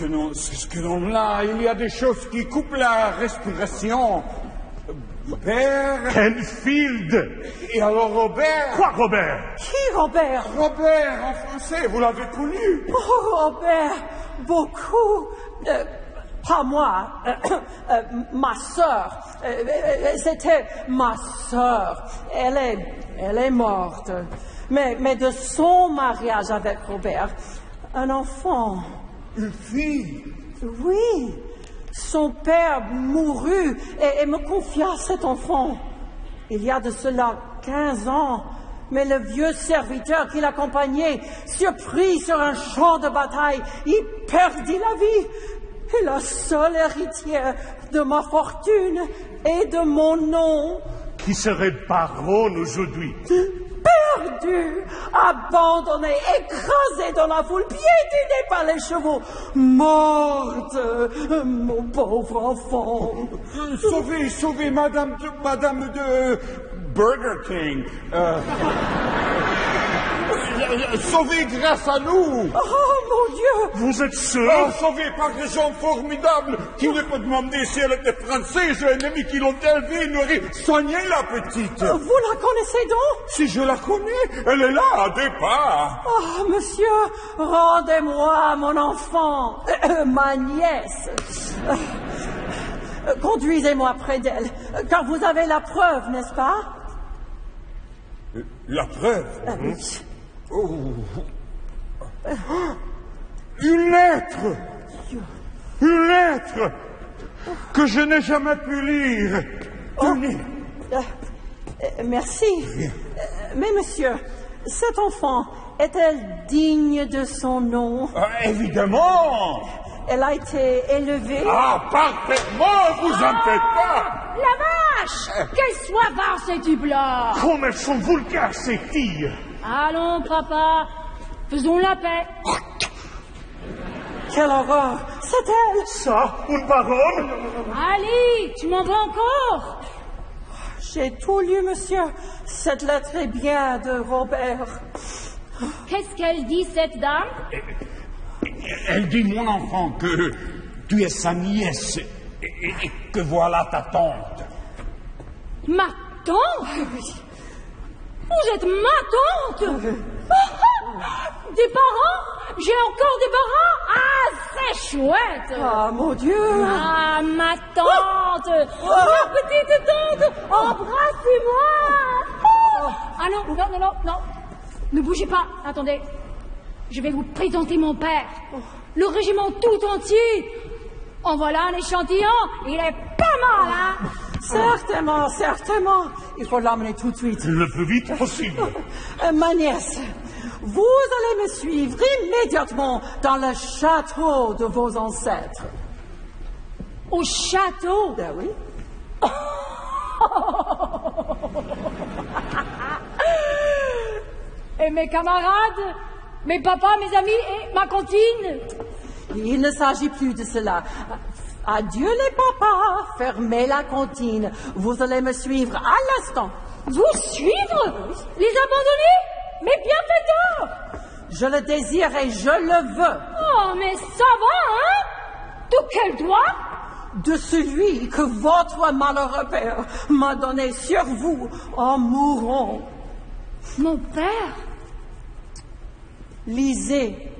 C'est ce que l'on a. Il y a des choses qui coupent la respiration. Père... Kenfield. Et alors Robert? Quoi, Robert? Qui, Robert? Robert, en français, vous l'avez connu? Oh, Robert, beaucoup. Pas moi, ma sœur. C'était ma sœur. Elle est morte. Mais de son mariage avec Robert, un enfant. Une fille? Oui. Son père mourut et me confia cet enfant. Il y a de cela 15 ans. Mais le vieux serviteur qui l'accompagnait, surpris sur un champ de bataille, il perdit la vie. Et la seule héritière de ma fortune et de mon nom... Qui serait baronne aujourd'hui? Perdu, abandonné, écrasé dans la foule, piétiné par les chevaux, morte, mon pauvre enfant. Sauvez madame de Burger King. Sauvez grâce à nous. Oh, mon Dieu. Vous êtes sûr? Sauvez par des gens formidables qui ne peuvent demander si elle était française ou ennemie, qui l'ont élevée, nourrie. Soignez la petite. Vous la connaissez donc? Si je la connais, elle est là, à deux pas. Oh, monsieur, rendez-moi mon enfant, ma nièce. Conduisez-moi près d'elle, car vous avez la preuve, n'est-ce pas? La preuve? Oui. Oh. Une lettre! Une lettre que je n'ai jamais pu lire. Tenez. Merci. Mais monsieur, cet enfant est-elle digne de son nom? Évidemment. Elle a été élevée... Ah, parfaitement, vous en faites pas. La vache! Qu'elle soit barre, ces tubes-là! Comme elles sont vulgaires, ces filles! Allons, papa, faisons la paix. Quelle horreur! C'est elle! Ça, une baronne? Allez, tu m'en veux encore? J'ai tout lu, monsieur. Cette lettre est bien de Robert. Qu'est-ce qu'elle dit, cette dame? Elle dit, mon enfant, que tu es sa nièce et que voilà ta tante. Ma tante? Vous êtes ma tante? Des parents? J'ai encore des parents? Ah, c'est chouette! Ah, mon Dieu! Ah, ma tante! Ma petite tante! Embrassez-moi! Ah non. Ne bougez pas, attendez. Je vais vous présenter mon père. Le régiment tout entier. En voilà un échantillon. Il est pas mal, hein? Certainement. Il faut l'emmener tout de suite. Le plus vite possible. Ma nièce, vous allez me suivre immédiatement dans le château de vos ancêtres. Au château? Ben oui. Et mes camarades, mes papas, mes amis et ma cantine? Il ne s'agit plus de cela. Adieu les papas, fermez la cantine. Vous allez me suivre à l'instant. Vous suivre? Les abandonner? Mes bienfaiteurs? Je le désire et je le veux. Oh, mais ça va, hein? De quel droit? De celui que votre malheureux père m'a donné sur vous en mourant. Mon père? Lisez